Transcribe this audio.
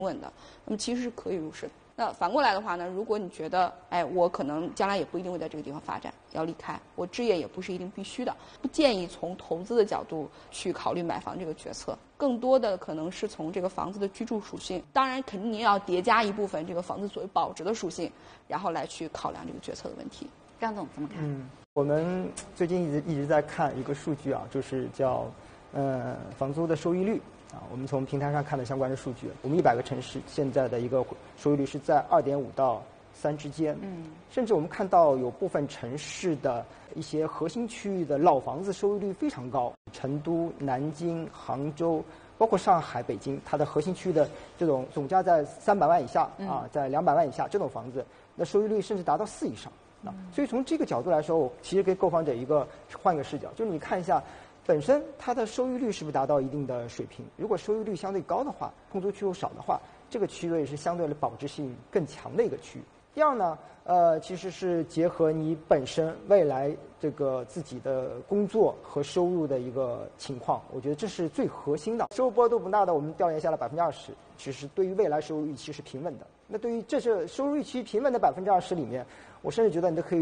稳的，那么其实是可以入市的。那反过来的话呢，如果你觉得，我可能将来也不一定会在这个地方发展，要离开，我置业也不是一定必须的，不建议从投资的角度去考虑买房这个决策，更多的可能是从这个房子的居住属性，当然肯定你也要叠加一部分这个房子作为保值的属性，然后来去考量这个决策的问题。 张总怎么看？ 我们最近一直在看一个数据啊，就是叫房租的收益率。我们从平台上看的相关的数据，我们100个城市现在的一个收益率是在2.5到3之间。甚至我们看到有部分城市的一些核心区域的老房子收益率非常高，成都、南京、杭州，包括上海、北京，它的核心区域的这种总价在300万以下在200万以下这种房子，那收益率甚至达到4以上。所以从这个角度来说，我其实给购房者换一个视角，就是你看一下。本身它的收益率是不是达到一定的水平？如果收益率相对高的话，空租区又少的话，这个区位是相对的保值性更强的一个区域。第二呢，其实是结合你本身未来这个自己的工作和收入的一个情况，我觉得这是最核心的。收入波动不大的，我们调研下来20%，其实对于未来收入预期是平稳的。那对于这是收入预期平稳的20%里面，我甚至觉得你都可以